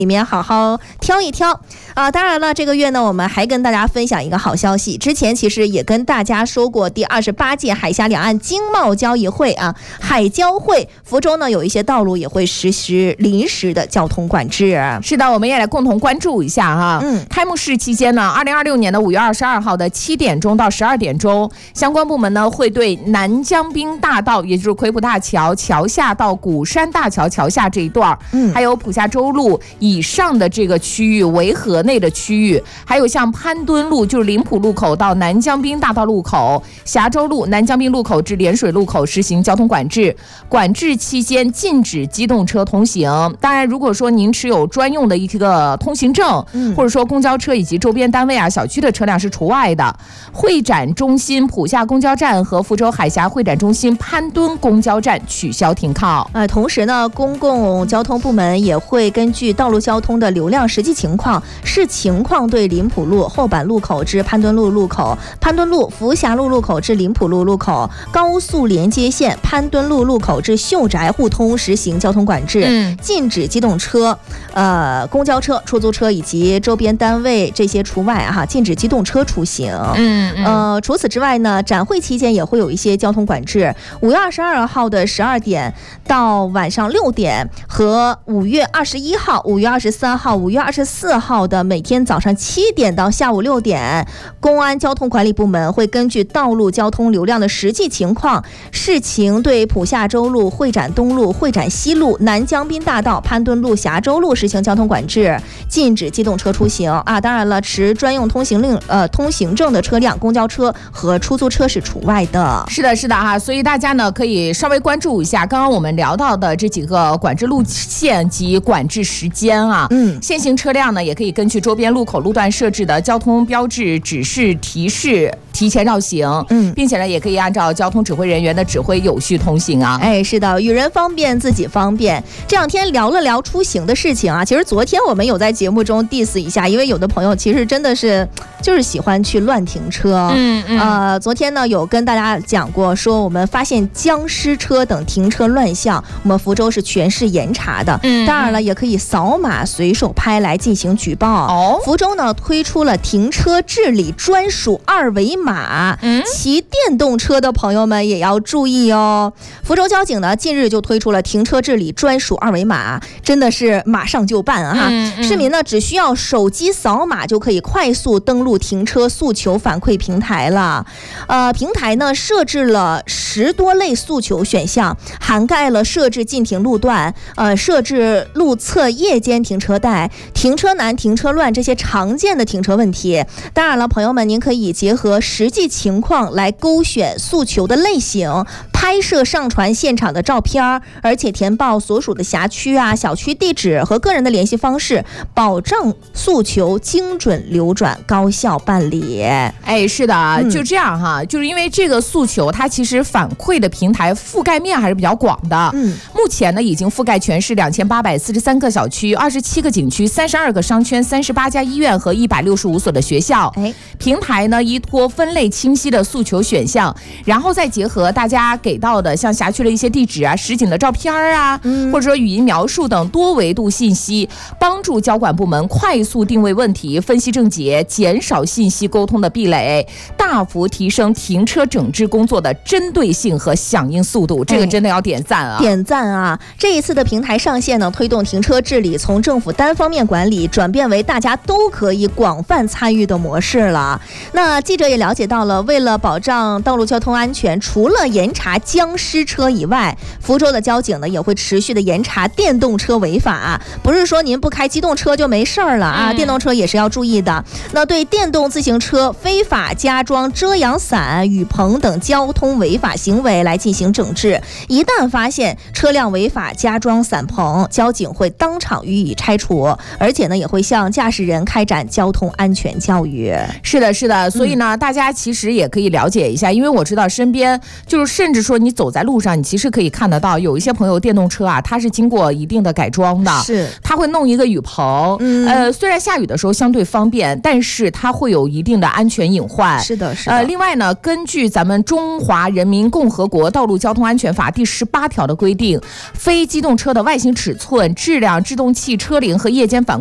里面好好挑一挑当然了，这个月呢，我们还跟大家分享一个好消息。之前其实也跟大家说过，第28届海峡两岸经贸交易会海交会，福州呢有一些道路也会实施临时的交通管制。 是的，我们也来共同关注一下哈。开幕式期间呢，2026年的5月22号的7点钟到12点钟，相关部门呢会对南江滨大道，也就是奎普大桥桥下到鼓山大桥桥下这一段，还有普夏州路以上的这个区域，维河内的区域，还有像潘墩路就是临浦路口到南江滨大道路口，峡州路南江滨路口至涟水路口实行交通管制。管制期间禁止机动车通行。当然，如果说您持有专用的一个通行证，或者说公交车以及周边单位小区的车辆是除外的。会展中心普夏公交站和福州海峡会展中心潘墩公交站取消停靠。 同时呢，公共交通部门也会根据道路交通的流量实际情况，视情况对临浦路后板路口至潘墩路路口、潘墩路福霞路路口至临浦路路口、高速连接线潘墩路路口至秀宅互通实行交通管制，禁止机动车、公交车、出租车以及周边单位这些除外禁止机动车出行。除此之外呢，展会期间也会有一些交通管制。5月22号的12点到晚上6点和5月21号、5月23号、5月24号的每天早上7点到下午6点，公安交通管理部门会根据道路交通流量的实际情况，视情对普夏州路、会展东路、会展西路、南江滨大道、潘墩路、峡州路实行交通管制，禁止机动车出行当然了，持专用通行证的车辆、公交车和出租车是除外的。 是的所以大家呢可以稍微关注一下刚刚我们聊到的这几个管制路线及管制时间现行车辆呢也可以根据周边路口路段设置的交通标志、指示、提示提前绕行，并且呢也可以按照交通指挥人员的指挥有序通行是的，与人方便自己方便。这两天聊了聊出行的事情其实昨天我们有在节目中 diss 一下，因为有的朋友其实真的是就是喜欢去乱停车。昨天呢有跟大家讲过，说我们发现僵尸车等停车乱象，我们福州是全市严查的。当然了，也可以扫码随手拍来进行举报。福州呢推出了停车治理专属2维码，骑电动车的朋友们也要注意哦。福州交警呢近日就推出了停车治理专属2维码，真的是马上就办市民呢只需要手机扫码就可以快速登录停车诉求反馈平台了。平台呢设置了10多类诉求选项，涵盖了设置禁停路段、设置路侧夜间停车带、停车难、停车乱这些常见的停车问题。当然了，朋友们，您可以结合实际情况来勾选诉求的类型，拍摄上传现场的照片，而且填报所属的辖区小区地址和个人的联系方式，保障诉求精准流转、高效办理。 是的，就这样就是因为这个诉求它其实反馈的平台覆盖面还是比较广的。目前呢已经覆盖全市2843个小区、27个景区、32个商圈、38家医院和165所的学校。平台呢依托分类清晰的诉求选项，然后再结合大家给到的像辖区的一些地址实景的照片或者说语音描述等多维度信息，帮助交管部门快速定位问题、分析症结，减少信息沟通的壁垒，大幅提升停车整治工作的针对性和响应速度。这个真的要点赞点赞这一次的平台上线呢，推动停车治理从政府单方面管理转变为大家都可以广泛参与的模式了。那记者也了解到了，为了保障道路交通安全，除了严查僵尸车以外，福州的交警呢也会持续的严查电动车违法。不是说您不开机动车就没事了电动车也是要注意的。那对电动自行车非法加装遮阳伞、雨棚等交通违法行为来进行整治，一旦发现车辆违法加装伞棚，交警会当场予以拆除，而且呢也会向驾驶人开展交通安全教育。 是的，所以呢大家其实也可以了解一下，因为我知道身边就是甚至至说你走在路上，你其实可以看得到有一些朋友电动车啊，它是经过一定的改装的， 是它会弄一个雨棚，虽然下雨的时候相对方便，但是它会有一定的安全隐患。 是的，是的。 另外呢，根据咱们中华人民共和国道路交通安全法第18条的规定，非机动车的外形尺寸、质量、制动器车龄和夜间反